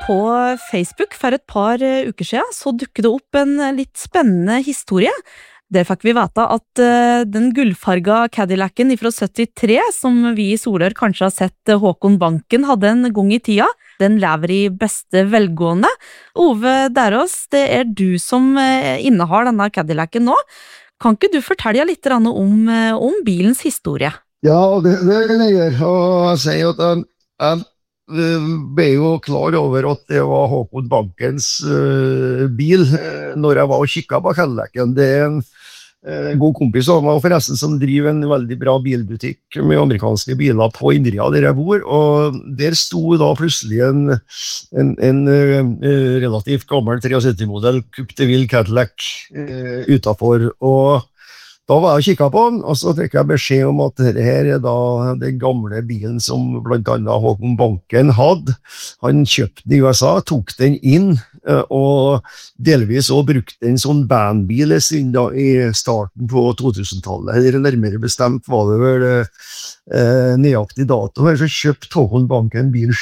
På Facebook for et par uker siden så dukket det opp en litt spennende historie. Der fikk vi vite at den gullfarga Cadillacen fra 73, som vi i Solør kanskje har sett Håkon Banken hadde en gang i tida, den lever i beste velgående. Ove Derås, det du som innehar denne Cadillacen nå. Kan ikke du fortelle litt om bilens historie? Ja, det kan jeg gjøre. Og jeg sier at jeg ble jo klar over at det var Håkon Bankens bil når jeg var og kikket på Cadillacen. Det en god kompis av meg, forresten, som driver en veldig bra bilbutikk med amerikanske biler på Indria der jeg bor, og der sto da plutselig en relativt gammel 73-modell Coupe de Ville Cadillac utenfor, og da var jeg og kikket på den, og så fikk jeg beskjed om at dette her da den gamle bilen som blant annet Håkon Banken hadde. Han kjøpte den i USA, tok den inn, og delvis også brukte den som bandbil i starten på 2000-tallet. Eller nærmere bestemt var det vel nøyaktig dato. Så kjøpte Håkon Banken bil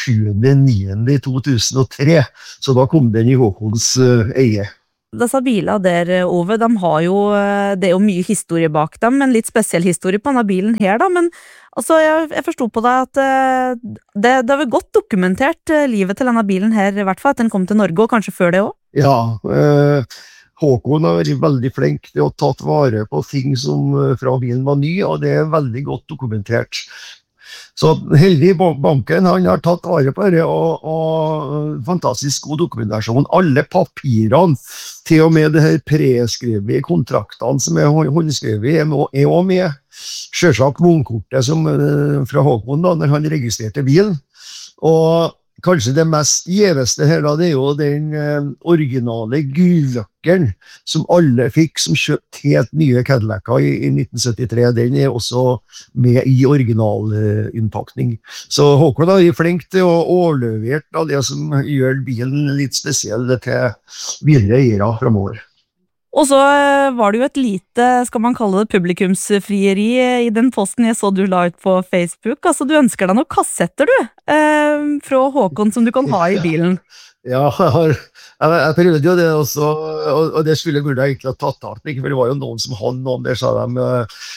7.9.2003, så da kom den i Håkons eie. Disse bilene der, Ove, de har jo, det jo mye historie bak dem, en litt spesiell historie på denne bilen her da, men altså, jeg forstod på deg at det var godt dokumentert livet til denne bilen her, i hvert fall, at den kom til Norge, og kanskje før det også? Ja, Håkon har vært veldig flink til å tatt vare på ting som fra bilen var ny, og det veldig godt dokumentert. Så heldig Banken, han har tatt vare på det, og fantastisk god dokumentasjon. Alle papirene, til og med det her preskrevet i kontraktene som håndskrevet, også med. Selvsagt vognkortet fra Håkon da, når han registrerte bilen. Og kanskje det mest gjeveste her da, det jo den originale gulløkkeren som alle fikk som kjøpt helt nye Cadillacer i 1973. Den også med i originalinnpakning. Så Håkon er flink til å overlevere det som gjør bilen litt spesiell til videre eiere fremover. Og så var det jo et lite, skal man kalle det, publikumsfrieri i den posten jeg så du la ut på Facebook. Altså, du ønsker deg noen kassetter, fra Håkon som du kan ha i bilen. Ja, jeg prøvde jo det også, og det skulle burde jeg egentlig ha tatt av, for det var jo noen som hadde noen der, sa de.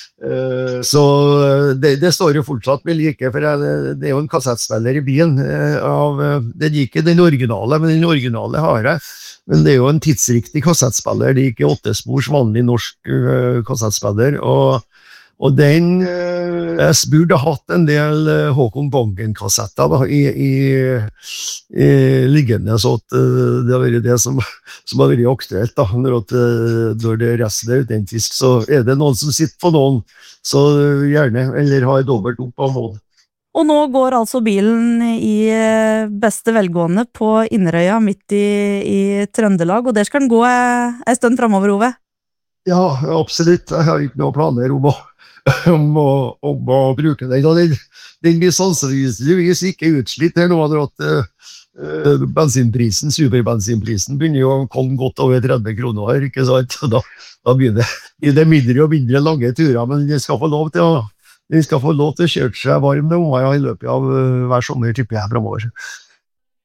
Så det står jo fortsatt med like, for det er jo en kassettspiller i bilen. Den er ikke den originale, men den originale har jeg. Men det er jo en tidsriktig kassettspiller, det er ikke 8-spors vanlig norsk kassettspiller, og den jeg burde hatt en del Håkon Banken-kassetter da, i liggende, så at det har vært det som har vært aktuelt da, når det resten er autentisk, så er det noen som sitter på noen, så gjerne, eller har dobbelt opp av noen. Og nå går altså bilen i beste velgående på Inderøya midt i Trøndelag, og der skal den gå en stund fremover, Ove? Ja, absolutt. Jeg har ikke noen planer om å bruke den. Den blir sannsynligvis ikke utslitt her nå, at bensinprisen, superbensinprisen, begynner jo å komme godt over 30 kroner her, ikke sant? Da begynner det mindre og mindre lange turer, men jeg skal få lov til å kjøre seg varm i løpet av hver sommer, tipper jeg fremover.